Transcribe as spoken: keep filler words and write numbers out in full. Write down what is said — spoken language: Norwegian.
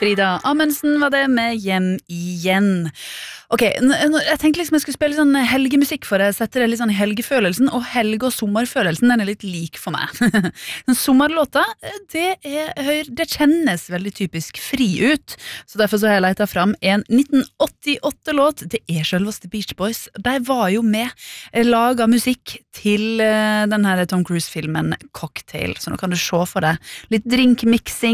Frida Amundsen var det med Hjem igjen. Ok, jeg tenkte liksom jeg skulle spille sånn helgemusikk for å sette det litt sånn i helgefølelsen, og helge- og sommerfølelsen, den er litt lik for meg. Den sommerlåta, det, er, det kjennes veldig typisk fri ut, så derfor så har jeg letet fram en nitten åttiåtte-låt. Det er selveste Beach Boys. De var jo med, laget musikk til den her Tom Cruise-filmen Cocktail, så nå kan du se for deg litt drinkmixing,